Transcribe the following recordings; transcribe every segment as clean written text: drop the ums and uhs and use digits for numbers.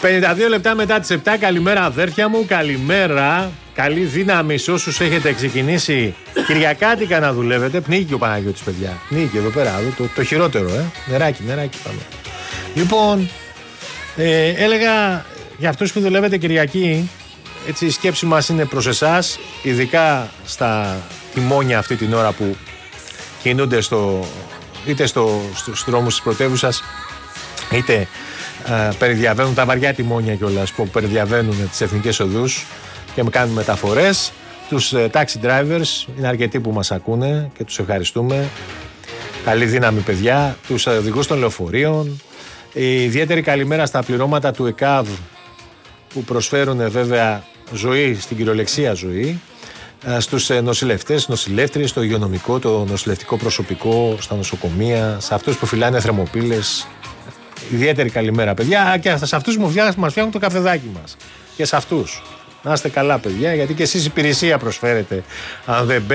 52 λεπτά μετά τις 7. Καλημέρα αδέρφια μου, καλημέρα. Καλή δύναμη σε όσους έχετε ξεκινήσει Κυριακάτικα να δουλεύετε. Πνίγηκε ο Παναγιώτης, παιδιά. Πνίγηκε εδώ πέρα, το χειρότερο, νεράκι πάμε. Λοιπόν, έλεγα για αυτούς που δουλεύετε Κυριακή, έτσι η σκέψη μας είναι προς εσάς, ειδικά στα τιμόνια αυτή την ώρα που κινούνται είτε στους δρόμους της πρωτεύουσας, είτε περιδιαβαίνουν τα βαριά τιμόνια κιόλας που περιδιαβαίνουν τις εθνικές οδούς και κάνουν μεταφορές. Τους taxi drivers είναι αρκετοί που μας ακούνε και τους ευχαριστούμε. Καλή δύναμη, παιδιά. Τους οδηγούς των λεωφορείων. Η ιδιαίτερη καλημέρα στα πληρώματα του ΕΚΑΒ που προσφέρουν βέβαια ζωή, στην κυριολεξία ζωή, στους νοσηλευτές, νοσηλεύτριες, στο υγειονομικό, το νοσηλευτικό προσωπικό, στα νοσοκομεία, σε αυτούς που φυλάνε θερμοπύλες. Ιδιαίτερη καλημέρα, παιδιά, και σε αυτούς που μας φτιάχνουν το καφεδάκι μας. Και σε αυτούς. Να είστε καλά, παιδιά, γιατί και εσείς υπηρεσία προσφέρετε. Αν δεν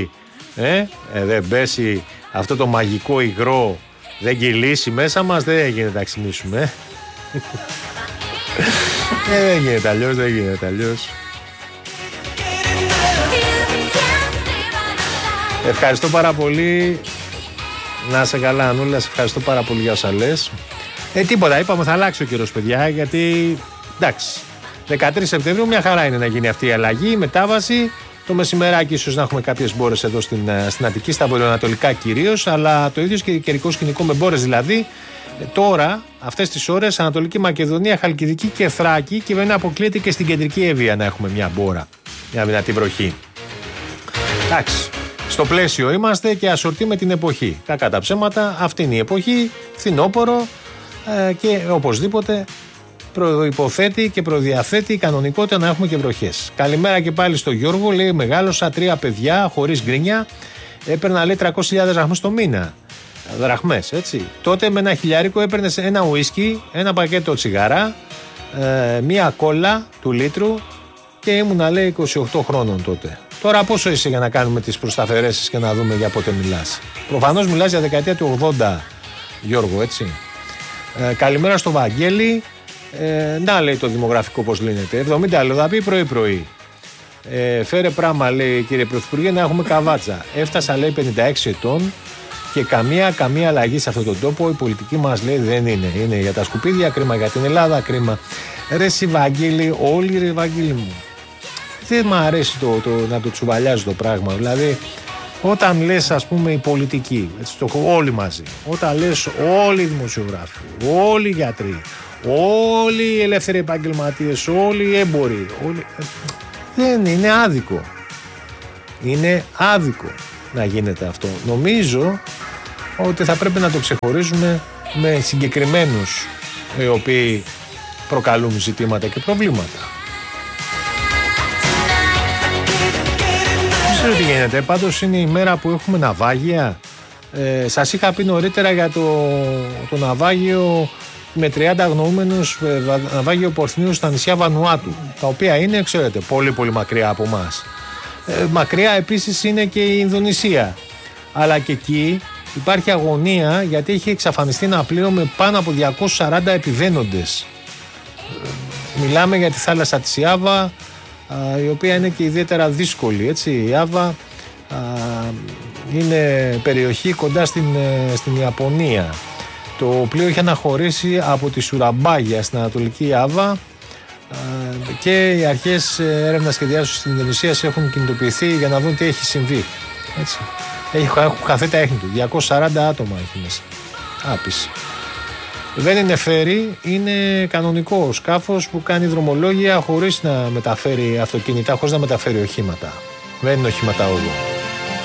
πέσει, αυτό το μαγικό υγρό, δεν κυλήσει μέσα μας, δεν γίνεται να ξυνήσουμε. Δεν γίνεται αλλιώς. Ευχαριστώ πάρα πολύ. Να είσαι καλά, Ανούλα, σε ευχαριστώ πάρα πολύ για όσα λες. Τίποτα, είπαμε θα αλλάξει ο καιρός, παιδιά, γιατί εντάξει, 13 Σεπτεμβρίου μια χαρά είναι να γίνει αυτή η αλλαγή, η μετάβαση. Το μεσημεράκι ίσως να έχουμε κάποιες μπόρες εδώ στην Αττική, στα βορειοανατολικά κυρίως, αλλά το ίδιο και καιρικό σκηνικό με μπόρες δηλαδή. Τώρα, αυτές τις ώρες, Ανατολική Μακεδονία, Χαλκιδική και Θράκη, και δεν αποκλείεται και στην κεντρική Εύβοια να έχουμε μια μπόρα, μια δυνατή βροχή. Εντάξει, στο πλαίσιο είμαστε και ασορτή με την εποχή. Κακά τα ψέματα, αυτή είναι η εποχή, φθινόπορο, και οπωσδήποτε προϋποθέτει και προδιαθέτει κανονικότητα να έχουμε και βροχές. Καλημέρα και πάλι στο Γιώργο, λέει: μεγάλωσα 3 παιδιά χωρίς γκρίνια. Έπαιρνα, λέει, 300.000 δραχμές το μήνα. Δραχμές, έτσι. Τότε με ένα χιλιάρικο έπαιρνες ένα ουίσκι, ένα πακέτο τσιγάρα, μία κόλλα του λίτρου και ήμουνα, λέει, 28 χρόνων τότε. Τώρα πόσο είσαι για να κάνουμε τις προσταφαιρέσεις και να δούμε για πότε μιλάς? Προφανώς μιλάς για δεκαετία του 80, Γιώργο, έτσι. Καλημέρα στο Βαγγέλη. Να, λέει το δημογραφικό πως λύνεται. 70 λοδαπή πρωί-πρωί. Φέρε πράγμα, λέει, κύριε Πρωθυπουργέ, να έχουμε καβάτσα. Έφτασα, λέει, 56 ετών και καμία αλλαγή σε αυτόν τον τόπο. Η πολιτική μας, λέει, δεν είναι. Είναι για τα σκουπίδια, κρίμα για την Ελλάδα, κρίμα. Ρε συ Βαγγέλη, όλοι, ρε Βαγγέλη μου. Δεν μ' αρέσει να το τσουβαλιάζω το πράγμα. Δηλαδή, όταν λες, ας πούμε, οι πολιτικοί, έτσι, όλοι μαζί, όταν λες όλοι οι δημοσιογράφοι, όλοι οι γιατροί, όλοι οι ελεύθεροι επαγγελματίες, όλοι οι έμποροι, δεν είναι άδικο. Είναι άδικο να γίνεται αυτό. Νομίζω ότι θα πρέπει να το ξεχωρίζουμε με συγκεκριμένους οι οποίοι προκαλούν ζητήματα και προβλήματα. Δεν ξέρω τι γίνεται. Πάντως είναι η μέρα που έχουμε ναυάγια. Σας είχα πει νωρίτερα για το ναυάγιο με 30 αγνοούμενους, ναυάγιο Πορθνίου στα νησιά Βανουάτου, τα οποία είναι, ξέρετε, πολύ πολύ μακριά από μας. Μακριά επίσης είναι και η Ινδονησία, αλλά και εκεί υπάρχει αγωνία γιατί έχει εξαφανιστεί ένα πλοίο με πάνω από 240 επιβαίνοντες. Μιλάμε για τη θάλασσα της Ιάβα, η οποία είναι και ιδιαίτερα δύσκολη, έτσι. Η Ιάβα είναι περιοχή κοντά στην Ιαπωνία. Το πλοίο είχε αναχωρήσει από τη Σουραμπάγια στην Ανατολική Ιάβα και οι αρχές έρευνας και διάσωσης στην Ινδονησία έχουν κινητοποιηθεί για να δουν τι έχει συμβεί. Έτσι. Έχουν χαθεί τα έχνη του. 240 άτομα έχει μέσα. Άπηση. Δεν είναι φέρι, είναι κανονικό σκάφος που κάνει δρομολόγια χωρίς να μεταφέρει αυτοκίνητα, χωρίς να μεταφέρει οχήματα. Δεν είναι οχηματαόδο.